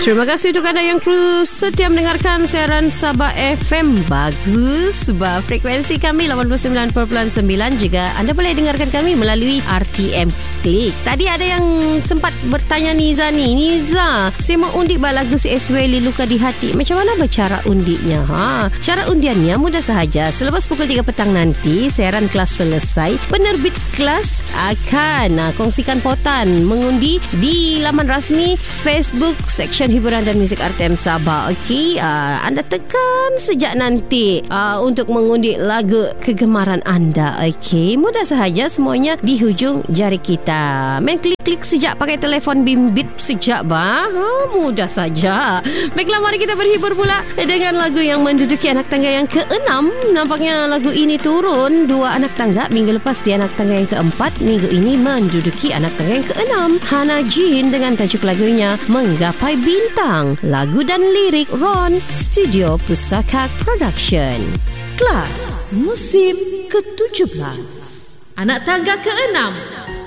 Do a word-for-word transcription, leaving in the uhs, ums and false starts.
Terima kasih untuk anda yang terus setia mendengarkan siaran Sabah F M. Bagus sebab frekuensi kami lapan puluh sembilan perpuluhan sembilan. Juga anda boleh dengarkan kami melalui R T M Klik. Tadi ada yang sempat bertanya Niza ni, Niza, saya mau undi lagu si S W L Luka di Hati. Macam mana bercara undinya? Ha? Cara undiannya mudah sahaja. Selepas pukul tiga petang nanti siaran kelas selesai, penerbit kelas akan nah, kongsikan potan mengundi di laman rasmi Facebook Seksyen Hiburan dan Muzik R T M Sabah. Okey, uh, anda tekan sejak nanti uh, untuk mengundi lagu kegemaran anda. Okey, mudah sahaja, semuanya di hujung jari kita. Main klik-klik sejak pakai telefon bimbit sejak bah. Ha, mudah saja. Baiklah, mari kita berhibur pula dengan lagu yang menduduki anak tangga yang keenam. Nampaknya lagu ini turun dua anak tangga. Minggu lepas di anak tangga yang keempat, minggu ini menduduki anak tangga yang keenam. Hana Jin dengan tajuk lagunya Menggapai Bintang. Lagu dan lirik Ron, Studio Pusaka Production. Kelas musim ke tujuh belas. Anak tangga keenam.